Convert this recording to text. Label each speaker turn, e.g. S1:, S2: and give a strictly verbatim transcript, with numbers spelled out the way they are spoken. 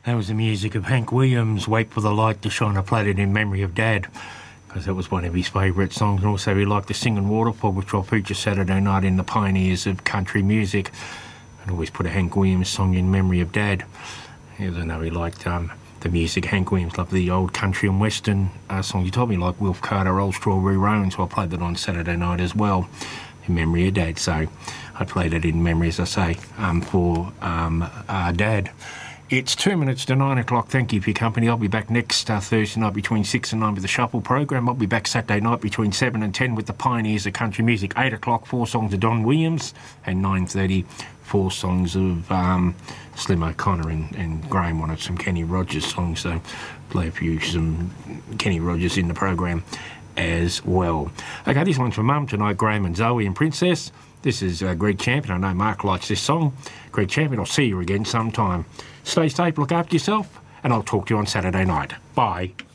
S1: That was the music of Hank Williams, Wait for the Light to Shine. I played it in memory of Dad, because that was one of his favourite songs. And also he liked the Singing Waterfall, which I'll feature Saturday night in the Pioneers of Country Music. And always put a Hank Williams song in memory of Dad. Even though he liked um, the music, Hank Williams loved the old country and western uh, songs. He told me like Wilf Carter, Old Strawberry Roan, so I played that on Saturday night as well in memory of Dad. So I played it in memory, as I say, um, for um, uh, Dad. It's two minutes to nine o'clock. Thank you for your company. I'll be back next uh, Thursday night between six and nine with the Shuffle program. I'll be back Saturday night between seven and ten with the Pioneers of Country Music. eight o'clock, four songs of Don Williams, and nine thirty, four songs of um, Slim O'Connor, and, and Graham wanted some Kenny Rogers songs, so play a few some Kenny Rogers in the program as well. Okay, this one's for Mum tonight, Graham and Zoe and Princess. This is uh, Greg Champion. I know Mark likes this song. Greg Champion, I'll see you again sometime. Stay safe, look after yourself, and I'll talk to you on Saturday night. Bye.